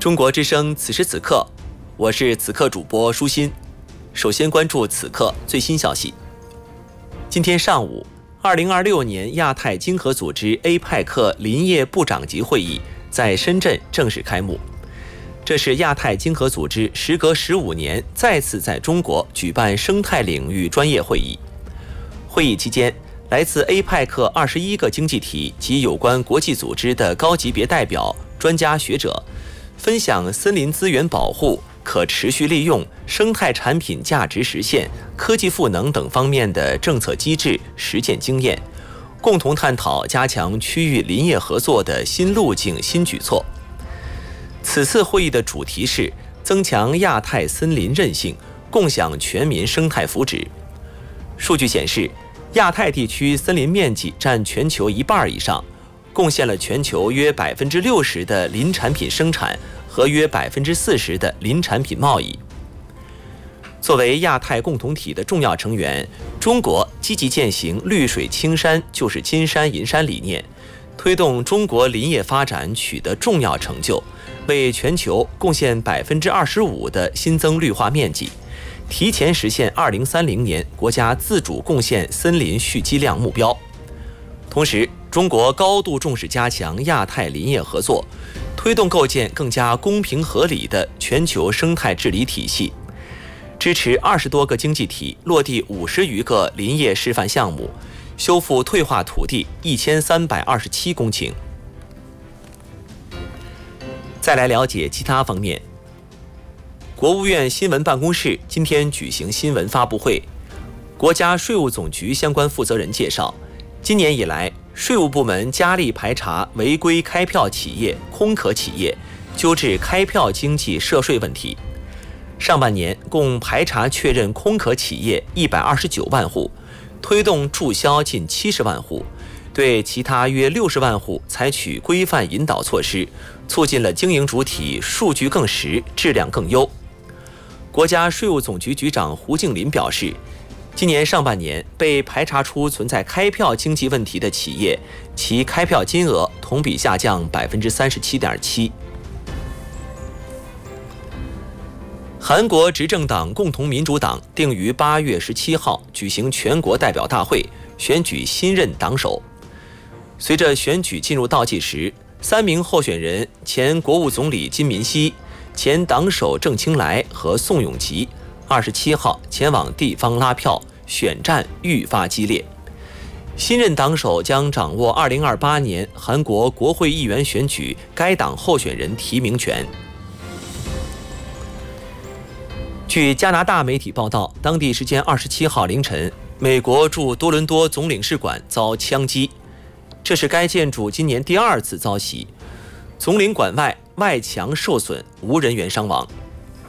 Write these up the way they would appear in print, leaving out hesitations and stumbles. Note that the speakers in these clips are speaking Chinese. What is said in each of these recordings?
中国之声此时此刻，我是此刻主播舒心。首先关注此刻最新消息。今天上午，2026年亚太经合组织 APEC 林业部长级会议在深圳正式开幕。这是亚太经合组织时隔15年再次在中国举办生态领域专业会议。会议期间，来自 APEC 21个经济体及有关国际组织的高级别代表、专家学者分享森林资源保护、可持续利用、生态产品价值实现、科技赋能等方面的政策机制实践经验，共同探讨加强区域林业合作的新路径、新举措。此次会议的主题是增强亚太森林韧性，共享全民生态福祉。数据显示，亚太地区森林面积占全球1半以上，贡献了全球约60%的林产品生产和约40%的林产品贸易。作为亚太共同体的重要成员，中国积极践行绿水青山就是金山银山理念，推动中国林业发展取得重要成就，为全球贡献25%的新增绿化面积，提前实现2030年国家自主贡献森林蓄积量目标。同时，中国高度重视加强亚太林业合作，推动构建更加公平合理的全球生态治理体系，支持20多个经济体落地50余个林业示范项目，修复退化土地1327公顷。再来了解其他方面。国务院新闻办公室今天举行新闻发布会，国家税务总局相关负责人介绍，今年以来，税务部门加力排查违规开票企业、空壳企业，纠治开票经济涉税问题。上半年共排查确认空壳企业129万户，推动注销近70万户，对其他约60万户采取规范引导措施，促进了经营主体数据更实、质量更优。国家税务总局局长胡静林表示，今年上半年被排查出存在开票经济问题的企业，其开票金额同比下降37.7%。韩国执政党共同民主党定于8月17号举行全国代表大会，选举新任党首。随着选举进入倒计时，3名候选人前国务总理金敏熙、前党首郑清莱和宋永吉27号前往地方拉票，选战愈发激烈。新任党首将掌握2028年韩国国会议员选举该党候选人提名权。据加拿大媒体报道，当地时间27号凌晨，美国驻多伦多总领事馆遭枪击，这是该建筑今年第2次遭袭，总领馆外墙受损，无人员伤亡。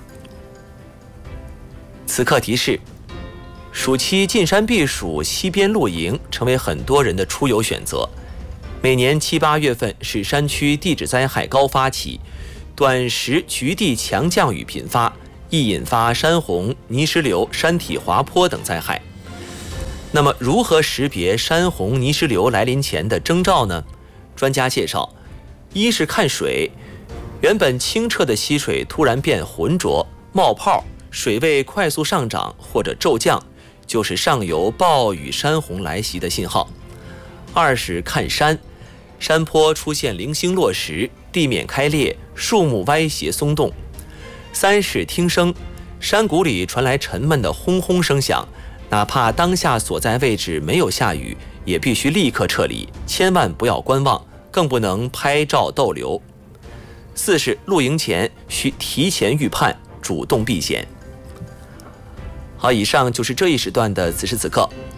此刻提示：暑期进山避暑、溪边露营成为很多人的出游选择。每年7、8月份是山区地质灾害高发期，短时局地强降雨频发，易引发山洪、泥石流、山体滑坡等灾害。那么，如何识别山洪、泥石流来临前的征兆呢？专家介绍，一是看水，原本清澈的溪水突然变浑浊、冒泡，水位快速上涨或者骤降，就是上游暴雨山洪来袭的信号。二是看山，山坡出现零星落石，地面开裂，树木歪斜松动。三是听声，山谷里传来沉闷的轰轰声响，哪怕当下所在位置没有下雨，也必须立刻撤离，千万不要观望，更不能拍照逗留。四是露营前需提前预判，主动避险。好，以上就是这一时段的此时此刻，